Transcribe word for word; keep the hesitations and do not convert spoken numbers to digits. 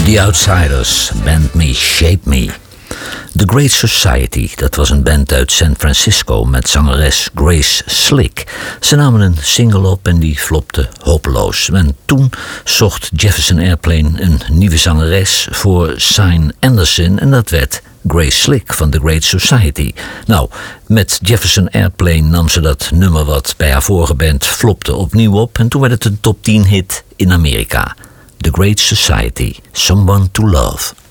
The Outsiders, Bend Me, Shape Me. The Great Society, dat was een band uit San Francisco met zangeres Grace Slick. Ze namen een single op en die flopte hopeloos. En toen zocht Jefferson Airplane een nieuwe zangeres voor Signe Anderson en dat werd Grace Slick van The Great Society. Nou, met Jefferson Airplane nam ze dat nummer wat bij haar vorige band flopte opnieuw op en toen werd het een top tien hit in Amerika. The Great Society, Someone to Love.